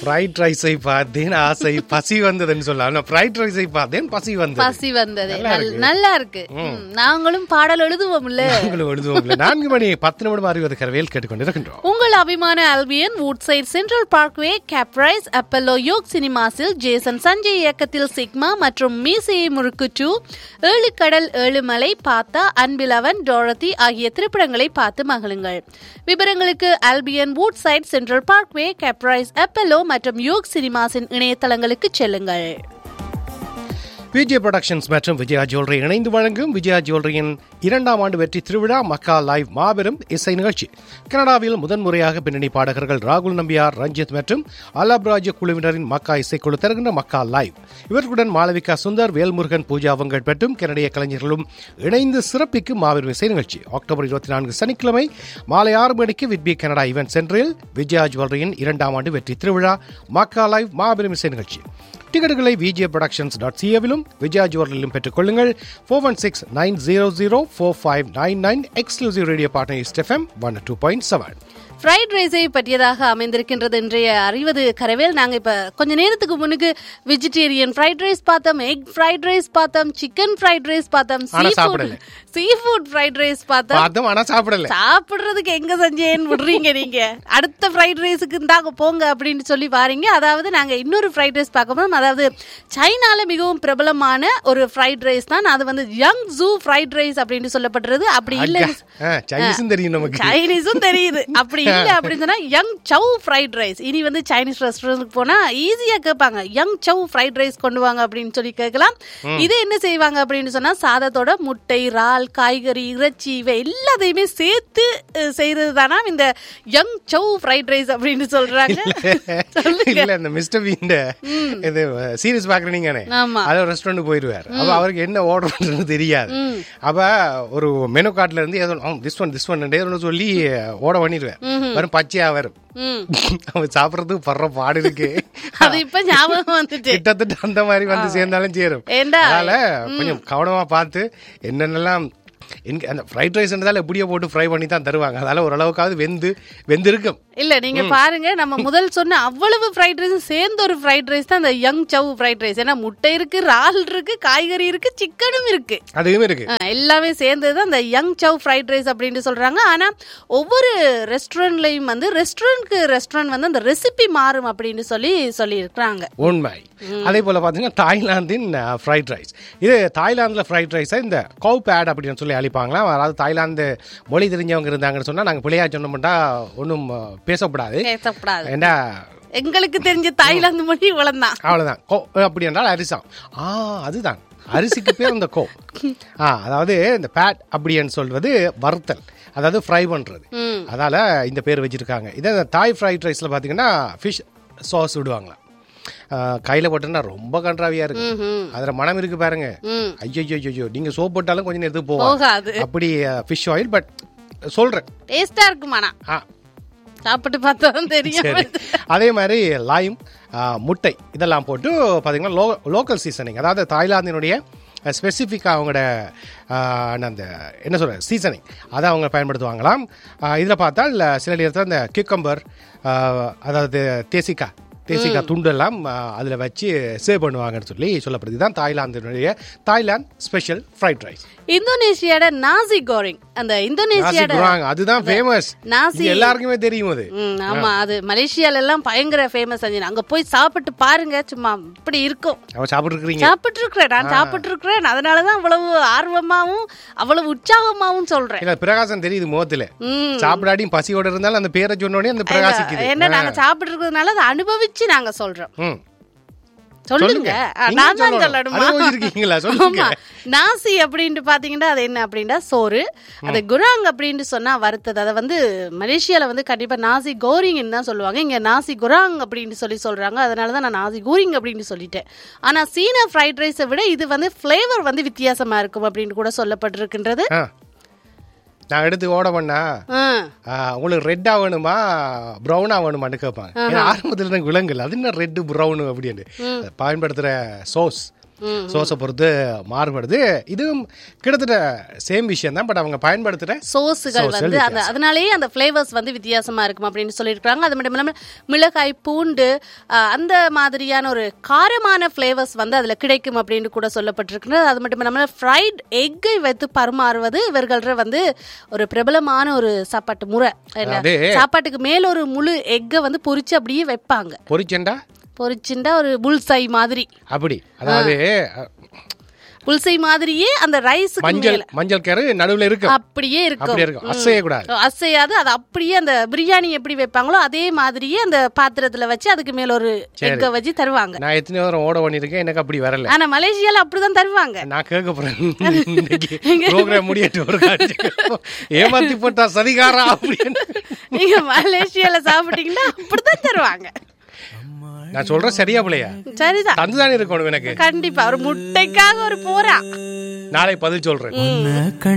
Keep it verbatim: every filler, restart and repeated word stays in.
Fried ரைஸை பார்த்தேன் ஆசை பசி வந்ததுன்னு சொல்லலாம். ஃப்ரைட் ரைஸை பார்த்தேன் பசி வந்தது பசி வந்தது நல்லா இருக்கு. நாங்களும் பாடல் எழுதுவோம்ல நாங்களும் எழுதுவோம்ல. நான்கு மணி பத்து நிமிடம் அறிவது கரவேல் கேட்டுக்கொண்டிருக்கின்றோம். உங்கள் அபிமான Albion Woodside central parkway Caprice Apollo yoke சினிமாஸில் Jason Sanjay இயக்கத்தில் சிக்மா மற்றும் மீசையை முறுக்கு டூ, ஏழு கடல் ஏழு மலை, பாத்தா, அன்பிலவன், டோரதி ஆகிய திரைப்படங்களை பார்த்து மகிழுங்கள். விவரங்களுக்கு Albion Woodside central parkway Caprice Apollo மற்றும் யோக் சினிமாஸின் இணையதளங்களுக்கு செல்லுங்கள். விஜய் புரொடக்ஷன்ஸ் மற்றும் விஜயா ஜுவல்லரி இணைந்து வழங்கும் விஜயா ஜுவல்லரியின் இரண்டாம் ஆண்டு வெற்றி திருவிழா மக்கா லைவ் மாபெரும் இசை நிகழ்ச்சி. கனடாவில் முதன்முறையாக பின்னணி பாடகர்கள் ராகுல் நம்பியார், ரஞ்சித் மற்றும் அலப்ராஜ் குழுவினரின் மக்கா இசைக்குழு தருகின்ற மக்கா லைவ். இவர்களுடன் மாளவிகா சுந்தர், வேல்முருகன், பூஜா வெங்கட் மற்றும் கனடிய கலைஞர்களும் இணைந்து சிறப்பிக்கும் மாபெரும் இசை நிகழ்ச்சி அக்டோபர் இருபத்தி நான்கு சனிக்கிழமை மாலை ஆறு மணிக்கு விட்பி கனடா ஈவென்ட் சென்டரில் விஜயா ஜுவல்லரியின் இரண்டாம் ஆண்டு வெற்றி திருவிழா மக்கா லைவ் மாபெரும் இசை நிகழ்ச்சி. டிக்கெட்டுகளை விஜே ப்ரொடக்ஷன்ஸ் டாட் சிஏவிலும் விஜயா ஜுவல்லரிலும் பெற்றுக் கொள்ளுங்கள். Four one six nine zero zero four five nine nine exclusive radio partner east FM one two point seven. Fried ரைஸை பற்றியதாக அமைந்திருக்கின்றது இன்றைய அறிவது கரவேல். நாங்கள் இப்போ கொஞ்ச நேரத்துக்கு முன்னுக்கு வெஜிடேரியன் ஃப்ரைட் ரைஸ் பார்த்தோம், எக் ஃப்ரைட் ரைஸ் பார்த்தோம், சிக்கன் ஃப்ரைட் ரைஸ் பார்த்தோம், சீ ஃபுட் ஃப்ரைட் ரைஸ் பார்த்தோம். ஆனா சாப்பிடல. சாப்பிடுறதுக்கு எங்க செஞ்சேன்னு விடுறீங்க நீங்க? அடுத்த ஃப்ரைட் ரைஸுக்கு இருந்தாங்க போங்க அப்படின்னு சொல்லி பாருங்க. அதாவது நாங்க இன்னொரு ஃப்ரைட் ரைஸ் பார்க்க போறோம். அதாவது சைனால மிகவும் பிரபலமான ஒரு ஃப்ரைட் ரைஸ் தான். அது வந்து யங் ஜூ ஃப்ரைட் ரைஸ் அப்படின்னு சொல்லப்படுறது. அப்படி இல்ல சைனீஸும் தெரியும் நமக்கு, சைனீஸும் தெரியுது. அப்படி இல்ல அப்படின்னு சொன்னா யங் சவ் ஃப்ரைட் ரைஸ். இனி வந்து சைனீஸ் ரெஸ்டாரண்ட்க்கு போனா ஈஸியா கேட்பாங்க, யங் சவ் ஃப்ரைட் ரைஸ் கொண்டு வாங்க அப்படின்னு சொல்லி கேட்கலாம். இது என்ன செய்வாங்க அப்படின்னு சொன்னா சாதத்தோட முட்டை, இறால், காய்கறி, இறைச்சி இவை எல்லாத்தையுமே சேர்த்து செய்யறது தானா இந்த யங் சவ் ஃப்ரைட் ரைஸ் அப்படின்னு சொல்றாங்க. இல்ல இந்த மிஸ்டர் பீன் இது சீரிஸ் பாக்குறீங்க, அது ரெஸ்டாரண்ட் போயிருவாரு. அப்ப அவருக்கு என்ன ஆர்டர் பண்றது தெரியாது. அப்ப ஒரு மெனு கார்ட்ல இருந்து ஏதோ திஸ் ஒன் திஸ் ஒன் சொல்லி ஓட பண்ணிடுவார். வரும் பச்சையா வரும். அவன் சாப்பிடறதுக்கு படுற பாடு இருக்கு. அது இப்ப ஞாபகம் வந்துட்டு கிட்டத்தட்ட அந்த மாதிரி வந்து சேர்ந்தாலும் சேரும். அதனால கொஞ்சம் கவனமா பார்த்து என்னென்னலாம் அந்த ஃப்ரைட் ரைஸ் எப்படியோ போட்டு ஃப்ரை பண்ணி தான் தருவாங்க. அதனால ஓரளவுக்காவது வெந்து வெந்து இருக்கும். இல்ல நீங்க பாருங்க, நம்ம முதல் சொன்ன அவ்வளவு ஃப்ரைட் ரைஸ் சேர்ந்த ஒரு ஃப்ரைட் ரைஸ் தான் அந்த யங் சவ் ஃப்ரைட் ரைஸ். ஏன்னா முட்டை இருக்கு, இறால் இருக்கு, காய்கறி இருக்கு, சிக்கனும் இருக்கு, அதுவும் இருக்கு, எல்லாமே சேர்ந்தது அந்த யங் சவ் ஃப்ரைட் ரைஸ் அப்படின்னு சொல்றாங்க. ஆனா ஒவ்வொரு ரெஸ்டாரண்ட்லயும் வந்து ரெஸ்டாரண்ட்க்கு ரெஸ்டாரண்ட் வந்து அந்த ரெசிபி மாறும் அப்படின்னு சொல்லி சொல்லி இருக்காங்க. உண்மை. அதே போல பாத்தீங்கன்னா தாய்லாந்தின் ஃப்ரைட் ரைஸ், இது தாய்லாந்துல ஃப்ரைட் ரைஸ் இந்த கவ் பேட் அப்படின்னு சொல்லி அழிப்பாங்களாம். அதாவது தாய்லாந்து மொழி தெரிஞ்சவங்க இருந்தாங்கன்னு சொன்னா நாங்க பிள்ளையா சொன்னோம்னா ஒன்னும் பேசப்படாது. ஏன்னா எங்களுக்கு தெரிஞ்ச தாய்லாந்து மொழி இவ்வளவுதான், அவ்வளவுதான். கோ அப்படி என்றால் அரிசம். ஆ அதுதான் அரிசிக்கு பேர் இந்த கோ. ஆ அதாவது இந்த பேட் அப்படின்னு சொல்றது வறுத்தல், அதாவது ஃப்ரை பண்றது. அதனால இந்த பேர் வச்சிருக்காங்க. இதே தாய் ஃப்ரைட் ரைஸ்ல பாத்தீங்கன்னா ஃபிஷ் சாஸ் விடுவாங்களா, கையில போட்டோம்னா ரொம்ப கன்றாவியா இருக்கு. அதுல மனம் இருக்கு பாருங்க. ஐயோ ஐயோ நீங்க சோப் போட்டாலும் கொஞ்சம் நேரத்துக்கு போகாது. அப்படி ஃபிஷ் ஆயில். பட் சொல்றேன் டேஸ்டா இருக்குமானா, சாப்பிட்டு பார்த்தா தெரியும். அதே மாதிரி லைம், முட்டை இதெல்லாம் போட்டு பாத்தீங்கன்னா லோ லோக்கல் சீசனிங், அதாவது தாய்லாந்தினுடைய ஸ்பெசிஃபிக்காக அவங்களோட அந்த என்ன சொல்ற சீசனிங் அதை அவங்க பயன்படுத்துவாங்களாம். இதில் பார்த்தால் சில நேரத்தில் அந்த கியூக்கம்பர், அதாவது தேசிக்கா தேசிக்கா துண்டு எல்லாம் அதில் வச்சு சேவ் பண்ணுவாங்கன்னு சொல்லி சொல்லப்படுது. தான் தாய்லாந்தினுடைய தாய்லாந்து ஸ்பெஷல் ஃப்ரைட் ரைஸ். இந்தோனேஷியாட நாசி கோரிங், அந்த இந்தோனேஷியாட அதுதான் ஃபேமஸ், நாசி எல்லாருக்குமே தெரியும் அது. ஆமா, அது மலேசியால எல்லாம் பயங்கர ஃபேமஸ். அங்க போய் சாப்பிட்டு பாருங்க, சும்மா இப்படி இருக்கும். சாப்பிட்டு இருக்கீங்க? சாப்பிட்டு இருக்கிறேன், நான் சாப்பிட்டு இருக்கிறேன். அதனாலதான் அவ்வளவு ஆர்வமாவும் அவ்வளவு உற்சாகமாவும் சொல்றேன். இல்ல பிரகாசம் தெரியுது முகத்துல. சாப்பிடாடியும் பசியோட இருந்தாலும் அந்த பேரை சொன்னோடனே அந்த பிரகாசிக்குது. என்ன நாங்க சாப்பிட்டு இருக்கிறதுனால அதை அனுபவிச்சு நாங்க சொல்றோம். சொல்லுங்க, நான் தான் சொல்லணுமா? நாசி அப்படின்ட்டு பாத்தீங்கன்னா அது என்ன அப்படின்னா சோறு. அது குராங் அப்படின்னு சொன்னா வறுத்தது. அதை வந்து மலேசியால வந்து கண்டிப்பா நாசி கோரிங்னு தான் சொல்லுவாங்க. இங்க நாசி குராங் அப்படின்னு சொல்லி சொல்றாங்க. அதனாலதான் நான் நாசி கோரிங் அப்படின்னு சொல்லிட்டேன். ஆனா சீனா ஃப்ரைட் ரைஸை விட இது வந்து பிளேவர் வந்து வித்தியாசமா இருக்கும் அப்படின்னு கூட சொல்லப்பட்டிருக்கின்றது. நான் எடுத்து ஓட பண்ணா உங்களுக்கு ரெட்டா வேணுமா ப்ரௌனா வேணுமான்னு கேட்பாங்க. ஆரம்பத்துல இருந்து விலங்குல அது என்ன ரெட்டு ப்ரௌனு அப்படின்னு பயன்படுத்துற சோஸ் சோஸை பொறுத்து மாறுபடுது. இதுவும் கிட்டத்தட்ட சேம் விஷயம் தான், பட் அவங்க பயன்படுத்துகிற சோஸுகள் வந்து அந்த அதனாலேயே அந்த ஃப்ளேவர்ஸ் வந்து வித்தியாசமாக இருக்கும் அப்படின்னு சொல்லியிருக்காங்க. அது மட்டும் இல்லாமல் மிளகாய், பூண்டு அந்த மாதிரியான ஒரு காரமான ஃப்ளேவர்ஸ் வந்து அதில் கிடைக்கும் அப்படின்னு கூட சொல்லப்பட்டிருக்கிறது. அது மட்டும் இல்லாமல் ஃப்ரைட் எக்கை வைத்து பரிமாறுவது இவர்கள வந்து ஒரு பிரபலமான ஒரு சாப்பாட்டு முறை. சாப்பாட்டுக்கு மேல ஒரு முழு எக்கை வந்து பொரிச்சு அப்படியே வைப்பாங்க. பொரிச்சண்டா பொரிச்சுண்டா ஒரு புல்சை மாதிரி, அப்படி அதாவது புல்சை மாதிரியே அந்த ரைஸ் மஞ்சள் மஞ்சள் கரு நடுவுல இருக்கு, அப்படியே இருக்கும், அசைய கூடாது, அசையாது. அது அப்படியே அந்த பிரியாணி எப்படி வைப்பாங்களோ அதே மாதிரியே அந்த பாத்திரத்துல வச்சு அதுக்கு மேல ஒரு எக்க வச்சு தருவாங்க. நான் எத்தனை நேரம் ஓட பண்ணிருக்கேன், எனக்கு அப்படி வரல. ஆனா மலேசியால அப்படிதான் தருவாங்க. நான் கேட்க போறேன், ப்ரோகிராம் முடியட்டும் ஒரு காட்சி ஏமாத்தி போட்டா சதிகாரா அப்படின்னு. நீங்க மலேசியால சாப்பிட்டீங்கன்னா அப்படிதான் தருவாங்க. நான் சொல்றேன் சரியா பிள்ளையா? சரிதான், தந்துதானே இருக்கணும் எனக்கு. கண்டிப்பா ஒரு முட்டைக்காக ஒரு போரா. நாளை பதில் சொல்றேன்.